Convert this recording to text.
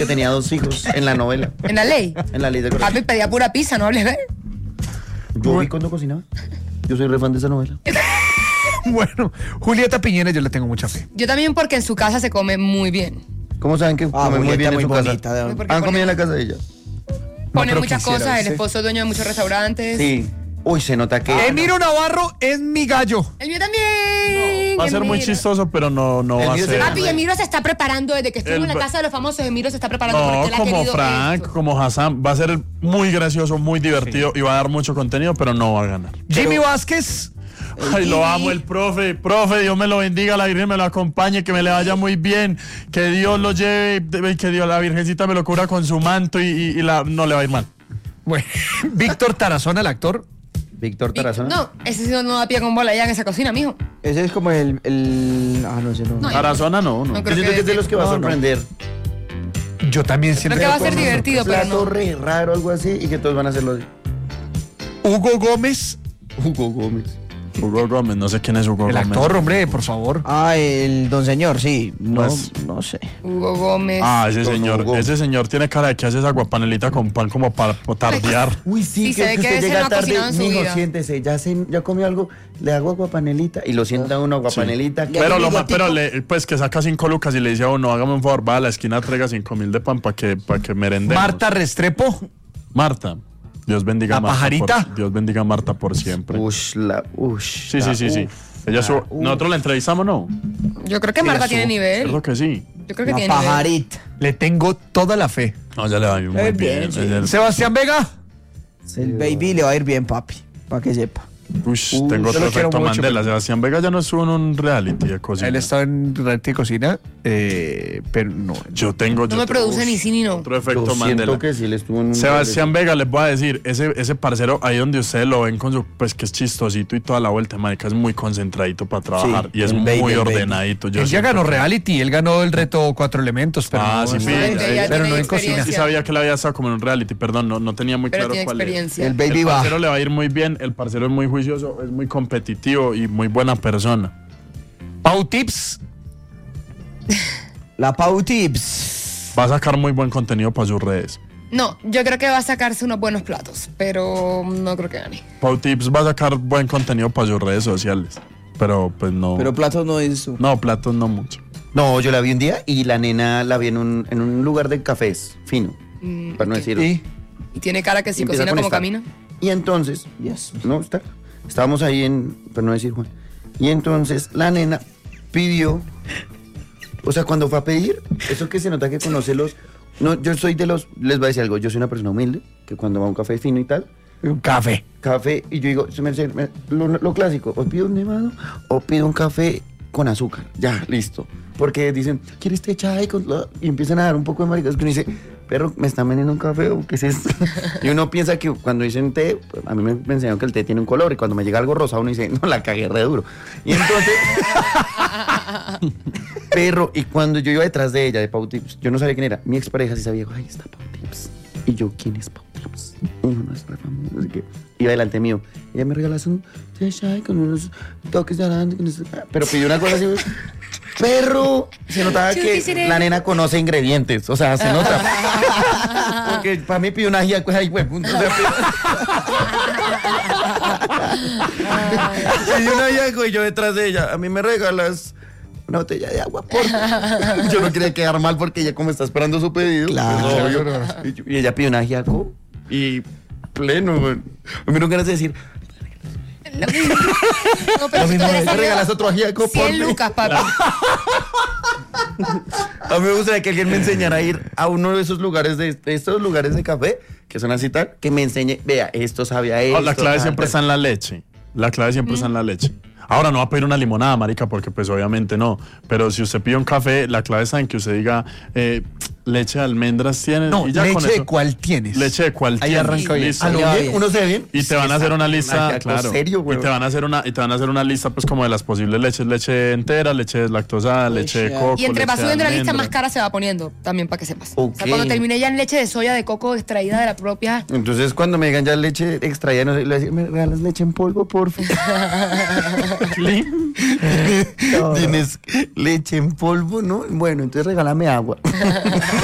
que tenía 2 hijos en la novela. ¿En la ley? En la ley de corazón. Papi pedía pura pizza, no hables, ¿eh? Yo vi cuando cocinaba. Yo soy re fan de esa novela. Bueno, Julieta Piñera, yo le tengo mucha fe. Yo también porque en su casa se come muy bien. ¿Cómo saben que come muy bien en su casa? Porque ¿Han comido en la casa de ella? Pone pero muchas quisiera, cosas, el ¿sí? esposo es dueño de muchos restaurantes. Sí. Uy, se nota que... Emiro Navarro es mi gallo. El mío también. Va a ser muy Emiro. chistoso, pero no El va a mío ser. Papi, Emiro se está preparando desde que estuvo en la casa de los famosos. Emiro se está preparando No, porque él ha como querido Frank, esto. como Hassan, va a ser muy gracioso, muy divertido y va a dar mucho contenido, pero no va a ganar. Jimmy Vázquez. Ay, lo amo, el profe, Dios me lo bendiga, la Virgen me lo acompañe, que me le vaya muy bien, que Dios lo lleve, que Dios, la Virgencita me lo cubra con su manto y no le va a ir mal. Bueno, Víctor Tarazona, el actor. Víctor Tarazona. No, ese sí no da pie con bola allá en esa cocina, mijo. Ese es como el... no sé, no. No, Tarazona no. No Yo creo siento que es de los que va a sorprender. Yo también Creo siempre. que va a ser divertido, pero Plato no. re raro, algo así, y que todos van a hacerlo así. Hugo Gómez, Hugo Gómez. Hugo Gómez, no sé quién es Hugo el Gómez. actor, hombre, por favor. El don señor, sí. No, Pues- no sé. Hugo Gómez. Ese Don señor, Hugo. ese señor tiene cara de que hace esa guapanelita con pan como para tardear. Uy, Sí, sí, se ve que que usted ese llega no ha tarde, cocinado en su mijo, vida. siéntese, ya comió algo, le hago aguapanelita y lo sienta uno aguapanelita. Sí. Pero Amigo, pues que saca 5 lucas y le dice a uno, hágame un favor, va a la esquina, traiga 5,000 de pan para que merendemos. Marta Restrepo. Marta. Dios bendiga ¿La a Marta. pajarita? Dios bendiga a Marta por siempre. Sí. Nosotros la entrevistamos, ¿no? Yo creo que Marta tiene nivel. Creo que sí. Yo creo que La tiene nivel. pajarita. Le tengo toda la fe. No, ya le va muy bien. bien, sí. Sebastián Vega. El baby le va a ir bien, papi. Para que sepa. Tengo yo otro lo quiero efecto mucho, Mandela. Sebastián Vega ya no estuvo en un reality de cocina. Él estaba en reality de cocina, pero no. Yo tengo. No me produce ni sí ni no. Otro efecto Yo Mandela. siento que sí le estuvo en un... Sebastián Vega, les voy a decir, ese parcero ahí donde ustedes lo ven con su, pues que es chistosito y toda la vuelta, marica, es muy concentradito para trabajar Sí, y es el muy baby, el baby. ordenadito. Yo Él ya siento ganó que- reality, él ganó el reto 4 elementos, pero Ah, no, sí, no, sí, ya pero tiene no en Sí cocina. sabía que le había estado como en un reality, perdón, no tenía muy Pero claro tiene cuál es. experiencia. El baby El va. parcero le va a ir muy bien, el parcero es muy juicioso, es muy competitivo y muy buena persona. Pau Tips. La Pau Tips. Va a sacar muy buen contenido para sus redes. No, yo creo que va a sacarse unos buenos platos, pero no creo que gane. Pau Tips va a sacar buen contenido para sus redes sociales, pero pues no. Pero platos no es tú. No, platos no mucho. No, yo la vi un día y la nena la vi en un lugar de cafés, fino, para no ok. decir... Y Y tiene cara que si empieza cocina con como esta. camina. Y entonces, Yes. no, estábamos ahí para no decir Juan. Y entonces la nena pidió, o sea, cuando fue a pedir, eso que se nota que conoce los... No, yo soy les voy a decir algo, yo soy una persona humilde, que cuando va a un café fino y tal, un café. café, y yo digo, lo clásico, o pido un nevado o pido un café con azúcar, ya, listo. Porque dicen, ¿quieres té chai? Y empiezan a dar un poco de maricas que uno dice, perro, ¿me están vendiendo un café o qué es esto? Y uno piensa que cuando dicen té, pues, a mí me enseñaron que el té tiene un color y cuando me llega algo rosado uno dice, no, la cagué re duro. Y entonces, perro, y cuando yo iba detrás de ella, de Pau Tips, yo no sabía quién era. Mi expareja sí sabía, ay, está Pau Tips. Y yo, ¿quién es Pau Tips? Y no es re famoso, no sé qué. Iba delante mío. Ella me regaló un té chai con unos toques de arándano, pero pidió una cosa así. Perro, se notaba que la nena conoce ingredientes, o sea, se nota. Porque para mí pidió una ajiaco, ay, güey, punto. Pidió una ajiaco y yo detrás de ella, a mí me regalas una botella de agua, por favor. Yo no quería quedar mal porque ella como está esperando su pedido. Claro. pues, obvio. Y ella pidió una ajiaco y pleno, güey. A mí no ganas de decir, No, pero lo si mismo, tú le ¿me salió regalas otro ajiaco? 100 porfi? lucas, papi. A mí me gustaría que alguien me enseñara a ir a uno de esos lugares de estos lugares de café que son así tal, que me enseñe, vea, esto sabe a esto. La clave tal, siempre tal. está en la leche. La clave siempre está en la leche. Ahora no va a pedir una limonada, marica, porque pues obviamente no. Pero si usted pide un café, la clave está en que usted diga leche de almendras tiene. No, y ya con leche de eso- cuál tienes. Leche de cuál Ahí tienes. arranca bien. Listo. ¿A lo Ya, bien? bien. ¿Uno se ve bien? Y te van a hacer una lista, Ajiaco claro. serio, güey. Y te van a hacer una lista pues como de las posibles leches, leche entera, leche deslactosada, leche de ya. coco. Y entre va leche de subiendo la lista, más almendra. cara se va poniendo, también para que sepas. O sea, Ok. cuando termine ya en leche de soya de coco extraída de la propia. Entonces cuando me digan ya leche extraída, no sé, le voy a decir, ¿me regalas leche en polvo, por favor? ¿Tienes leche en polvo, no? Bueno, entonces regálame agua.